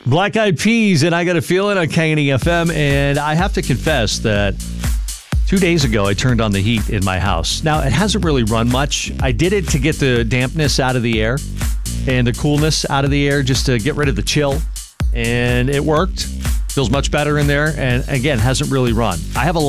Black Eyed Peas, and I Got a Feeling on K&E FM. And I have to confess that 2 days ago, I turned on the heat in my house. Now, it hasn't really run much. I did it to get the dampness out of the air and the coolness out of the air, just to get rid of the chill. And it worked. Feels much better in there. And again, hasn't really run. I have a